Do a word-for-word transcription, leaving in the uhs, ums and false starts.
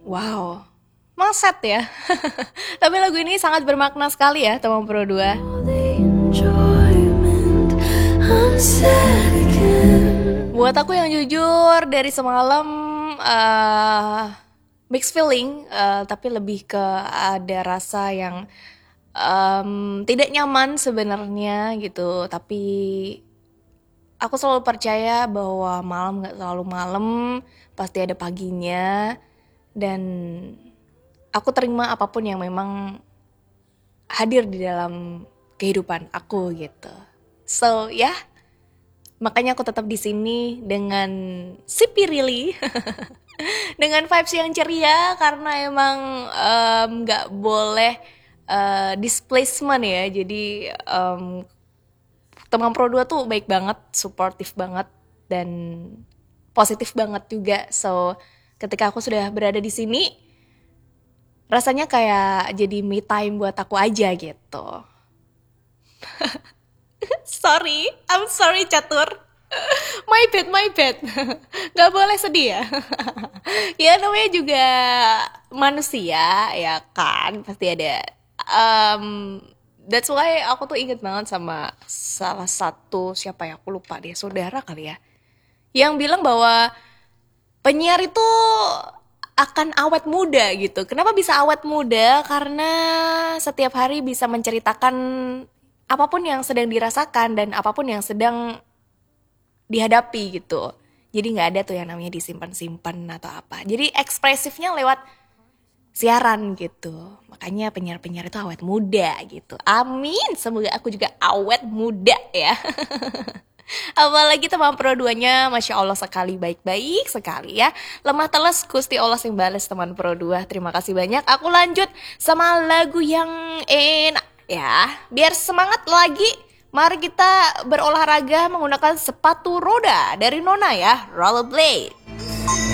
Wow, Malset ya. Tapi lagu ini sangat bermakna sekali ya, teman Pro dua. Buat aku yang jujur, dari semalam uh, mixed feeling, uh, tapi lebih ke ada rasa yang um, tidak nyaman sebenarnya gitu. Tapi aku selalu percaya bahwa malam gak selalu malam, pasti ada paginya. Dan aku terima apapun yang memang hadir di dalam kehidupan aku gitu. So ya, yeah, makanya aku tetap di sini dengan si Pirili, dengan vibes yang ceria karena emang nggak um, boleh uh, displacement ya. Jadi um, teman Pro dua tuh baik banget, supportive banget dan positif banget juga. So ketika aku sudah berada di sini, rasanya kayak jadi me time buat aku aja gitu. Sorry, I'm sorry Catur. My bad, my bad. Gak boleh sedih ya. Ya namanya juga manusia ya kan, pasti ada. Um, that's why aku tuh inget banget sama salah satu, siapa ya, aku lupa deh, saudara kali ya, yang bilang bahwa penyiar itu akan awet muda gitu. Kenapa bisa awet muda? Karena setiap hari bisa menceritakan apapun yang sedang dirasakan dan apapun yang sedang dihadapi gitu. Jadi gak ada tuh yang namanya disimpan-simpan atau apa. Jadi ekspresifnya lewat siaran gitu. Makanya penyiar-penyiar itu awet muda gitu. Amin, semoga aku juga awet muda ya. Apalagi teman Pro dua-nya, Masya Allah sekali, baik-baik sekali ya. Lemah teles Gusti Allah yang balas teman Pro dua. Terima kasih banyak. Aku lanjut sama lagu yang enak ya. Biar semangat lagi, mari kita berolahraga menggunakan sepatu roda dari Nona ya, Rollerblade.